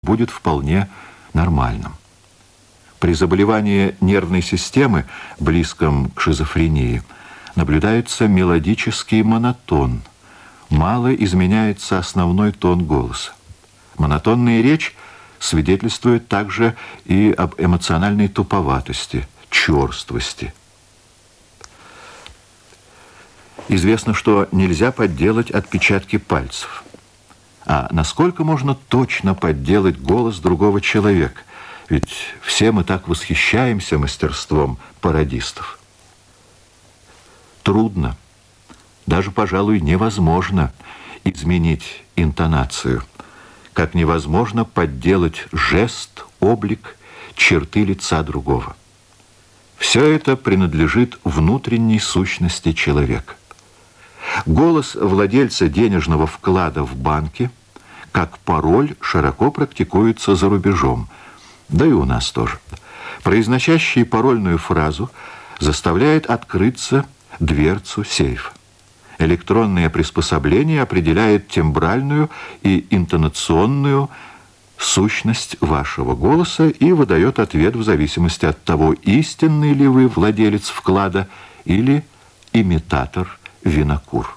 будет вполне нормальным. При заболевании нервной системы, близком к шизофрении, наблюдается мелодический монотон. Мало изменяется основной тон голоса. Монотонная речь свидетельствует также и об эмоциональной туповатости, черствости. Известно, что нельзя подделать отпечатки пальцев. А насколько можно точно подделать голос другого человека? Ведь все мы так восхищаемся мастерством пародистов. Трудно, даже, пожалуй, невозможно изменить интонацию, как невозможно подделать жест, облик, черты лица другого. Все это принадлежит внутренней сущности человека. Голос владельца денежного вклада в банке, как пароль, широко практикуется за рубежом, да и у нас тоже. Произносящий парольную фразу заставляет открыться дверцу сейфа. Электронное приспособление определяет тембральную и интонационную сущность вашего голоса и выдает ответ в зависимости от того, истинный ли вы владелец вклада или имитатор винокур.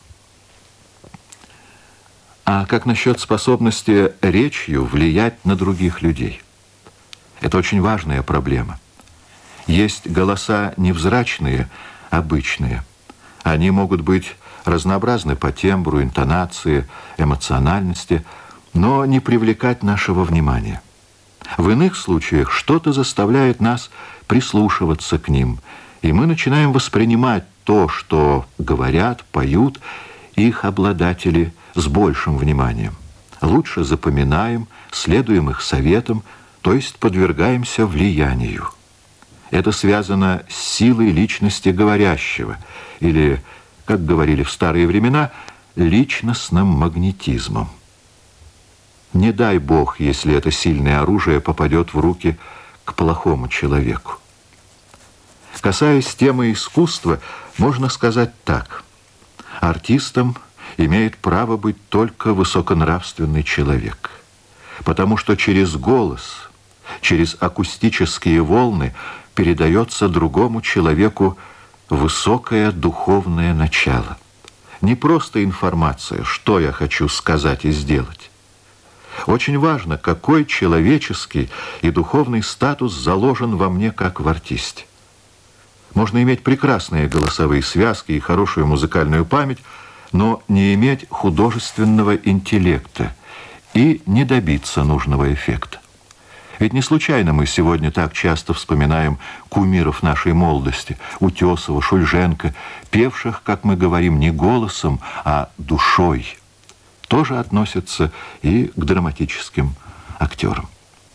А как насчет способности речью влиять на других людей? Это очень важная проблема. Есть голоса невзрачные, обычные. Они могут быть разнообразны по тембру, интонации, эмоциональности, но не привлекать нашего внимания. В иных случаях что-то заставляет нас прислушиваться к ним, и мы начинаем воспринимать то, что говорят, поют их обладатели с большим вниманием. Лучше запоминаем, следуем их советам, то есть подвергаемся влиянию. Это связано с силой личности говорящего, или, как говорили в старые времена, личностным магнетизмом. Не дай Бог, если это сильное оружие попадет в руки к плохому человеку. Касаясь темы искусства, можно сказать так. Артистом имеет право быть только высоконравственный человек, потому что через голос, через акустические волны передается другому человеку высокое духовное начало. Не просто информация, что я хочу сказать и сделать. Очень важно, какой человеческий и духовный статус заложен во мне как в артисте. Можно иметь прекрасные голосовые связки и хорошую музыкальную память, но не иметь художественного интеллекта и не добиться нужного эффекта. Ведь не случайно мы сегодня так часто вспоминаем кумиров нашей молодости, Утесова, Шульженко, певших, как мы говорим, не голосом, а душой. Тоже относятся и к драматическим актерам.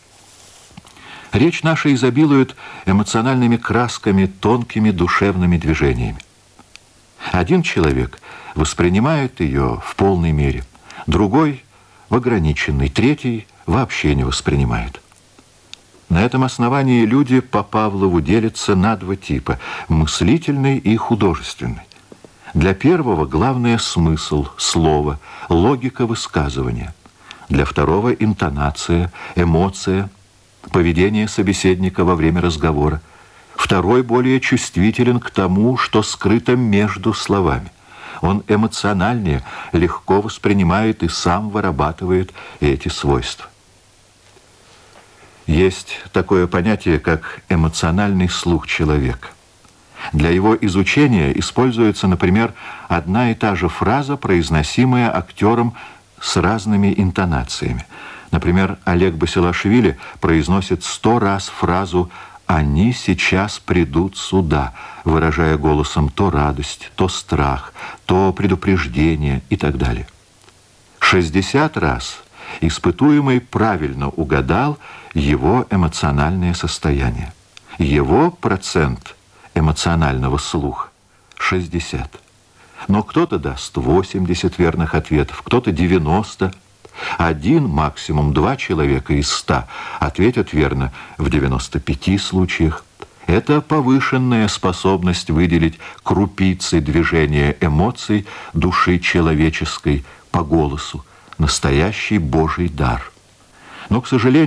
Речь наша изобилует эмоциональными красками, тонкими душевными движениями. Один человек воспринимает ее в полной мере, другой в ограниченной, третий вообще не воспринимает. На этом основании люди по Павлову делятся на два типа – мыслительный и художественный. Для первого главное смысл, слово, логика высказывания. Для второго интонация, эмоция, поведение собеседника во время разговора. Второй более чувствителен к тому, что скрыто между словами. Он эмоциональнее, легко воспринимает и сам вырабатывает эти свойства. Есть такое понятие, как эмоциональный слух человека. Для его изучения используется, например, одна и та же фраза, произносимая актером с разными интонациями. Например, Олег Басилашвили произносит 100 раз фразу «они сейчас придут сюда», выражая голосом то радость, то страх, то предупреждение и так далее. 60 раз испытуемый правильно угадал его эмоциональное состояние. Его процент эмоционального слуха 60. Но кто-то даст 80 верных ответов, кто-то 90. Один, максимум 2 человека из 100 ответят верно в 95 случаях. Это повышенная способность выделить крупицы движения эмоций души человеческой по голосу. Настоящий Божий дар. Но, к сожалению,